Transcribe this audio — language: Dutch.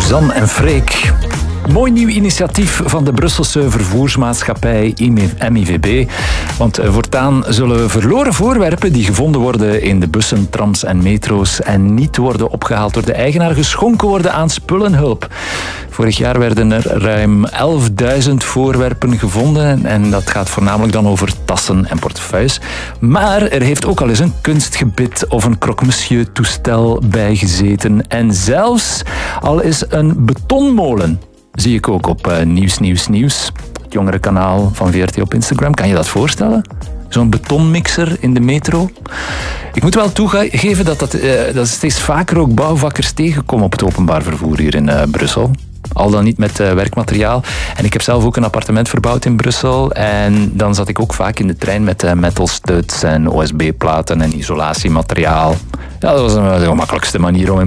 Suzanne en Freek. Mooi nieuw initiatief van de Brusselse vervoersmaatschappij MIVB. Want voortaan zullen verloren voorwerpen die gevonden worden in de bussen, trams en metro's en niet worden opgehaald door de eigenaar geschonken worden aan spullenhulp. Vorig jaar werden er ruim 11.000 voorwerpen gevonden en dat gaat voornamelijk dan over tassen en portefeuilles. Maar er heeft ook al eens een kunstgebit of een croque-monsieur toestel bijgezeten en zelfs al is een betonmolen. Zie ik ook op Nieuws. Het jongere kanaal van VRT op Instagram. Kan je dat voorstellen? Zo'n betonmixer in de metro. Ik moet wel toegeven dat steeds vaker ook bouwvakkers tegenkomen op het openbaar vervoer hier in Brussel. Al dan niet met werkmateriaal. En ik heb zelf ook een appartement verbouwd in Brussel. En dan zat ik ook vaak in de trein met metal studs en OSB-platen en isolatiemateriaal. Ja, dat was de gemakkelijkste manier om